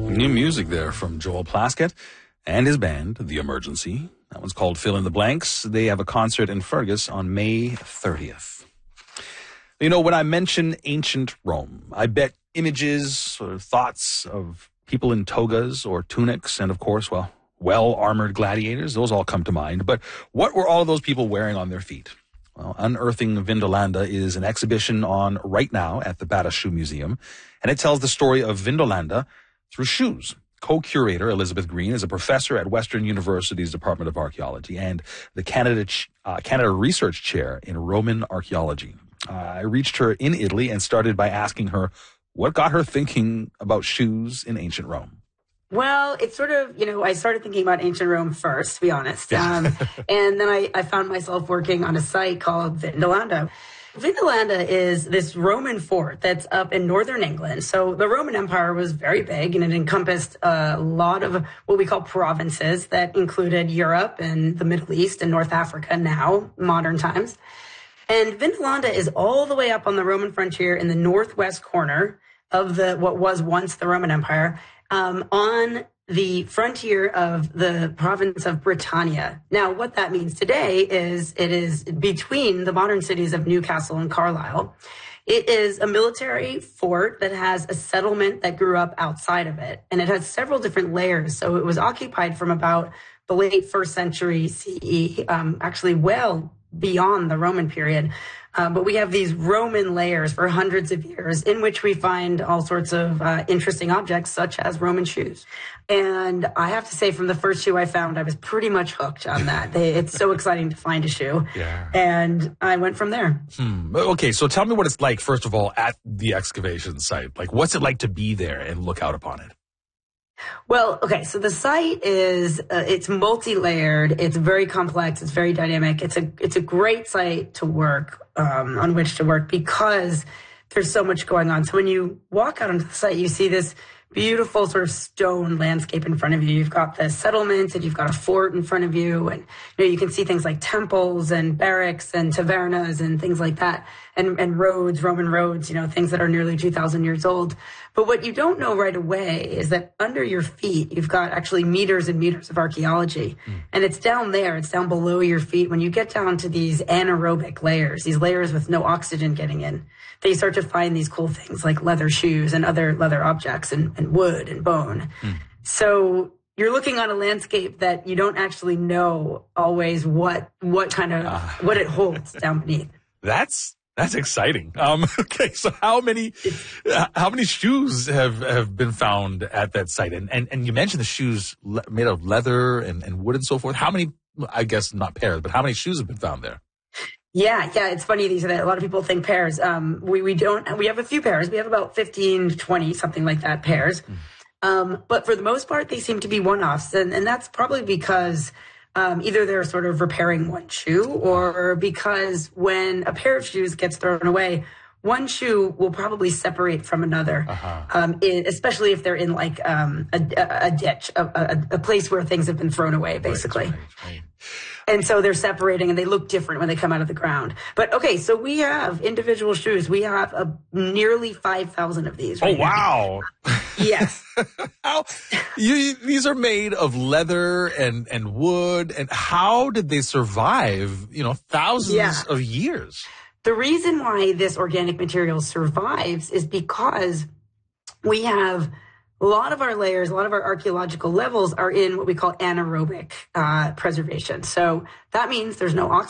New music there from Joel Plaskett and his band, The Emergency. That one's called Fill in the Blanks. They have a concert in Fergus on May 30th. You know, when I mention ancient Rome, I bet images or thoughts of people in togas or tunics and, of course, well-armored gladiators, those all come to mind. But what were all of those people wearing on their feet? Well, Unearthing Vindolanda is an exhibition on right now at the Bata Shoe Museum, and it tells the story of Vindolanda through shoes. Co-curator Elizabeth Green is a professor at Western University's Department of Archaeology and the Canada Research Chair in Roman Archaeology. I reached her in Italy and started by asking her what got her thinking about shoes in ancient Rome. Well, it's sort of, I started thinking about ancient Rome first, to be honest. And then I found myself working on a site called Vindolanda. Vindolanda is this Roman fort that's up in northern England. So the Roman Empire was very big, and it encompassed a lot of what we call provinces that included Europe and the Middle East and North Africa now, modern times. And Vindolanda is all the way up on the Roman frontier in the northwest corner of what was once the Roman Empire, on the frontier of the province of Britannia. Now, what that means today is it is between the modern cities of Newcastle and Carlisle. It is a military fort that has a settlement that grew up outside of it, and it has several different layers. So it was occupied from about the late 1st century CE, actually well beyond the Roman period. But we have these Roman layers for hundreds of years in which we find all sorts of interesting objects, such as Roman shoes. And I have to say, from the first shoe I found, I was pretty much hooked on that. It's so exciting to find a shoe. Yeah. And I went from there. Okay, so tell me what it's like, first of all, at the excavation site. Like, what's it like to be there and look out upon it? Well, okay, so the site is, it's multi-layered, it's very complex, it's very dynamic. It's a great site to work, on which to work, because there's so much going on. So when you walk out onto the site, you see this beautiful sort of stone landscape in front of you. You've got the settlements and you've got a fort in front of you. And, you can see things like temples and barracks and tavernas and things like that. And roads, Roman roads, things that are nearly 2,000 years old. But what you don't know right away is that under your feet, you've got actually meters and meters of archaeology. And it's down there, it's down below your feet. When you get down to these anaerobic layers, these layers with no oxygen getting in, that you start to find these cool things like leather shoes and other leather objects and wood and bone. So you're looking on a landscape that you don't actually know always what kind of, what it holds down beneath. That's exciting. Okay, so how many shoes have been found at that site? And you mentioned the shoes made of leather and wood and so forth. How many, I guess not pairs, but how many shoes have been found there? Yeah, it's funny. A lot of people think pairs. We have a few pairs. We have about 15, 20, something like that, pairs. But for the most part, they seem to be one-offs. And that's probably because either they're sort of repairing one shoe, or because when a pair of shoes gets thrown away, one shoe will probably separate from another, especially if they're in like a ditch, a place where things have been thrown away, basically. Right. And so they're separating and they look different when they come out of the ground. But okay, so we have individual shoes. We have nearly 5,000 of these. Right wow. Yes. These are made of leather and wood. And how did they survive, thousands of years? The reason why this organic material survives is because we have a lot of our layers, a lot of our archaeological levels are in what we call anaerobic preservation. So that means there's no oxygen